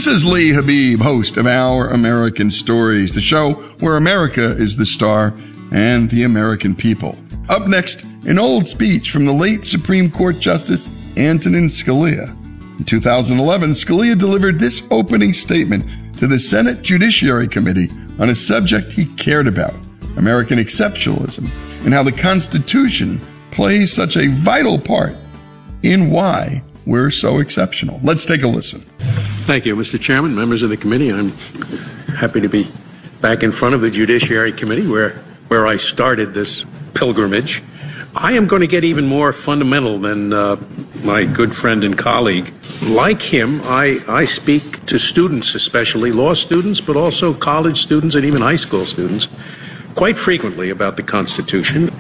This is Lee Habib, host of Our American Stories, the show where America is the star and the American people. Up next, an old speech from the late Supreme Court Justice Antonin Scalia. In 2011, Scalia delivered this opening statement to the Senate Judiciary Committee on a subject he cared about, American exceptionalism, and how the Constitution plays such a vital part in why we're so exceptional. Let's take a listen. Thank you, Mr. Chairman, members of the committee. I'm happy to be back in front of the Judiciary Committee where I started this pilgrimage. I am going to get even more fundamental than my good friend and colleague. Like him, I speak to students, especially law students, but also college students and even high school students, quite frequently about the Constitution.